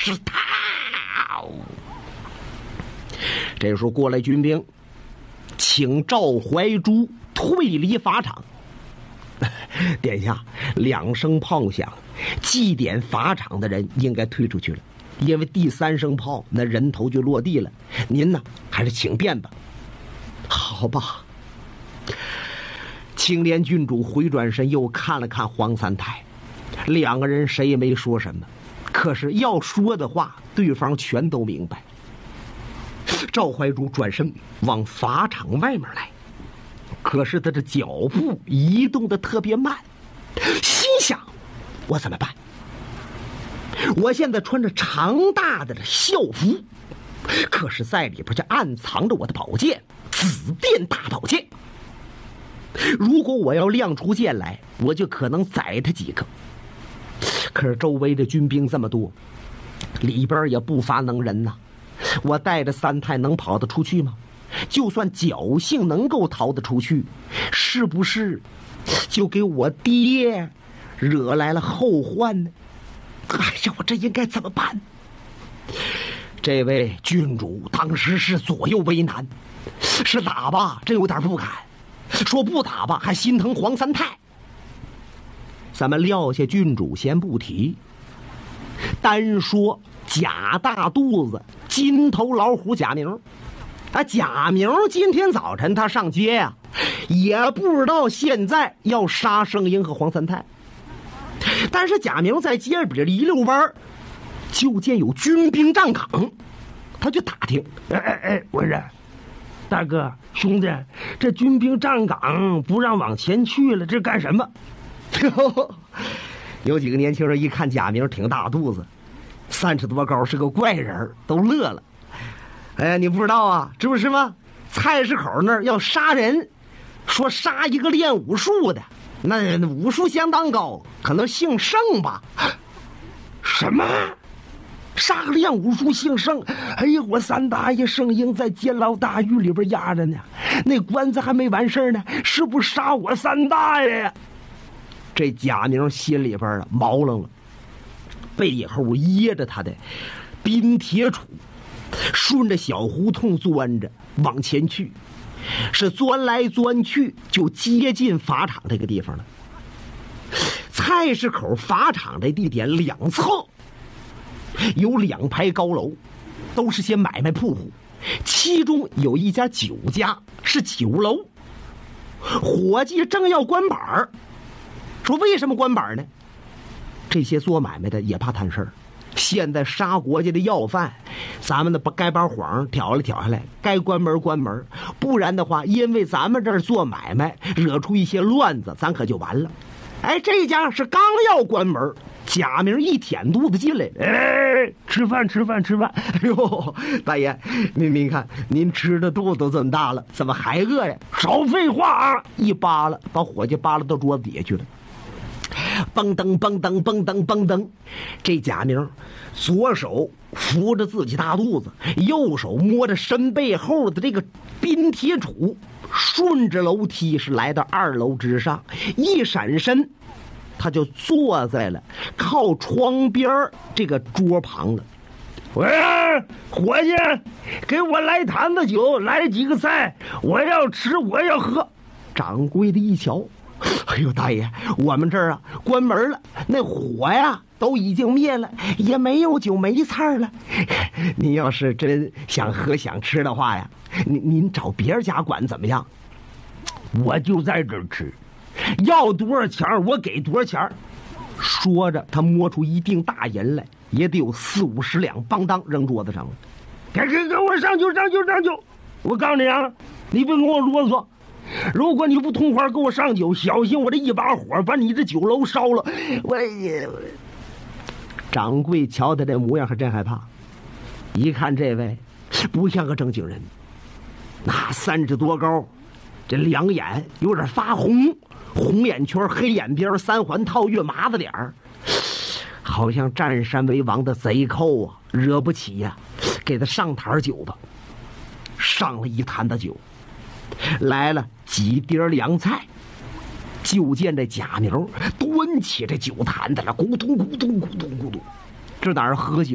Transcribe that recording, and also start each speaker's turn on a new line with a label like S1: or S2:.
S1: 是逃。这时候过来军兵，请赵怀珠退离法场。殿下，2声炮响，祭奠法场的人应该退出去了，因为第3声炮那人头就落地了。您呢，还是请便吧。好吧。青莲郡主回转身又看了看黄三太，2个人谁也没说什么，可是要说的话对方全都明白。赵怀珠转身往法场外面来，可是他的脚步移动的特别慢，心想我怎么办？我现在穿着长大的校服，可是在里边就暗藏着我的宝剑，紫电大宝剑。如果我要亮出剑来，我就可能宰他几个。可是周围的军兵这么多，里边也不乏能人呐。我带着三太能跑得出去吗？就算侥幸能够逃得出去，是不是就给我爹惹来了后患呢？哎呀，我这应该怎么办？这位郡主当时是左右为难，是打吧，真有点不敢；说不打吧，还心疼黄三太。咱们撂下郡主先不提，单说贾大肚子金头老虎贾明。贾明今天早晨他上街呀，也不知道现在要杀圣婴和黄三太。但是贾明在街边一溜弯，就见有军兵站岗，他就打听：我说大哥兄弟，这军兵站岗不让往前去了，这干什么？有几个年轻人一看贾明挺大肚子，30多高，是个怪人，都乐了。你不知道啊，知不知吗？菜市口那儿要杀人，说杀一个练武术的，那武术相当高，可能姓盛吧。什么？杀个练武术姓盛？哎呀，我三大爷圣婴在监牢大狱里边压着呢，那官司还没完事呢，是不是杀我三大爷呀？这贾明心里边啊毛愣了，背后掖着他的冰铁杵，顺着小胡同钻着往前去，是钻来钻去就接近法场这个地方了。菜市口法场这地点两侧有2排高楼，都是些买卖铺户，其中有一家酒家是酒楼，伙计正要关板，说为什么关板呢？这些做买卖的也怕摊事儿，现在杀国家的要犯，咱们的该把谎挑下来，该关门关门，不然的话，因为咱们这儿做买卖惹出一些乱子，咱可就完了。这家是刚要关门，贾明一舔肚子进来，吃饭。哎呦，大爷，您看您吃的肚子都这么大了，怎么还饿呀？少废话啊！一扒拉，把伙计扒拉到桌子底下去了。蹦噔，这贾明左手扶着自己大肚子，右手摸着身背后的这个冰铁杵，顺着楼梯是来到2楼之上，一闪身他就坐在了靠窗边这个桌旁了。喂，伙计，给我来坛子酒，来几个菜，我要吃，我要喝。掌柜的一瞧，哎呦，大爷，我们这儿啊关门了，那火呀都已经灭了，也没有酒没菜了。您要是真想喝想吃的话呀，您找别家馆怎么样？我就在这儿吃，要多少钱我给多少钱。说着他摸出一锭大银来，也得有40-50两，邦当扔桌子上了。给我上酒！我告诉你啊，你别跟我啰嗦，如果你不痛快给我上酒，小心我这一把火把你这酒楼烧了。掌柜瞧他这模样还真害怕，一看这位不像个正经人，那30多高，这2眼有点发红，红眼圈黑眼边，3环套月麻子脸儿，好像占山为王的贼寇啊，惹不起呀。给他上坛酒吧，上了一坛子酒，来了几碟凉菜，就见这贾明端起这酒坛子了，咕咚，这哪儿喝酒